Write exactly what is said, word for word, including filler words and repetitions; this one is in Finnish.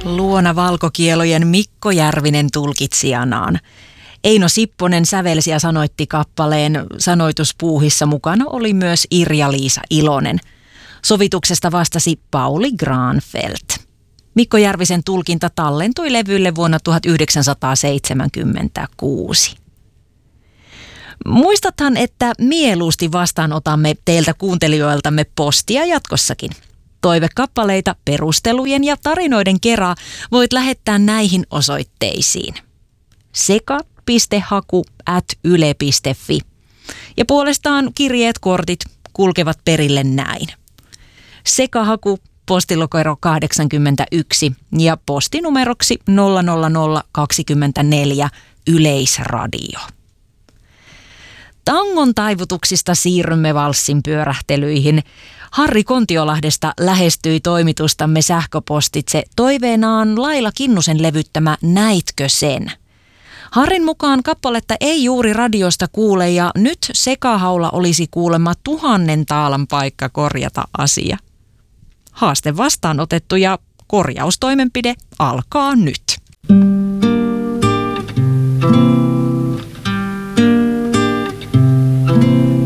luona valkokielojen Mikko Järvinen tulkitsijanaan. Eino Sipponen sävelsi ja sanoitti kappaleen. Sanoituspuuhissa mukana oli myös Irja-Liisa Ilonen. Sovituksesta vastasi Pauli Granfeldt. Mikko Järvisen tulkinta tallentui levylle vuonna tuhatyhdeksänsataaseitsemänkymmentäkuusi. Muistathan, että mieluusti vastaanotamme teiltä kuuntelijoiltamme postia jatkossakin. Toivekappaleita perustelujen ja tarinoiden kerran voit lähettää näihin osoitteisiin. seka piste haku ät yle piste fi. Ja puolestaan kirjeet, kortit kulkevat perille näin. Sekahaku, postilokero kahdeksankymmentäyksi ja postinumeroksi nolla nolla nolla kaksikymmentäneljä Yleisradio. Tangon taivutuksista siirrymme valssin pyörähtelyihin. Harri Kontiolahdesta lähestyi toimitustamme sähköpostitse toiveenaan Laila Kinnusen levyttämä Näitkö sen? Harrin mukaan kappaletta ei juuri radiosta kuule ja nyt sekahaulla olisi kuulemma tuhannen taalan paikka korjata asia. Haaste vastaanotettu ja korjaustoimenpide alkaa nyt.